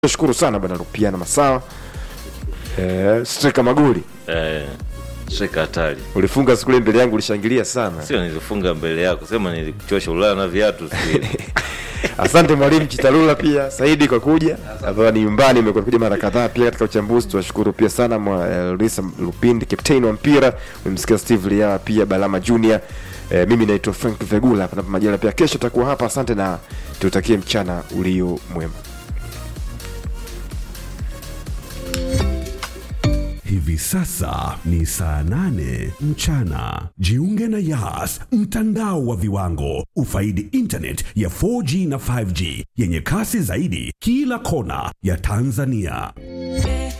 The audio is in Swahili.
Nashukuru sana bwana Rupiana Masawa. Striker magoli. Striker hatari. Ulifunga siku ile mbele yangu ulishangilia sana. Sio nilifunga mbele yako, sema nilikuchosha ulala na viatu siku. Asante mwalimu Chitalula pia Saidi kwa kuja. Hapa ni nyumbani umekuwa kuja mara kadhaa pia katika uchambuzi. Tunashukuru pia sana Luisa Lupindi captain wa mpira. Umemsikia Steve Lia pia Balama Junior. Mimi naitwa Frank Vegula hapa na majira pia kesho tutakuwa hapa. Asante na tutakie mchana ulio mwema. Hivi sasa ni saa 8 mchana. Jiunge na Yas, mtandao wa viwango. Ufaidi internet ya 4G na 5G yenye kasi zaidi kila kona ya Tanzania.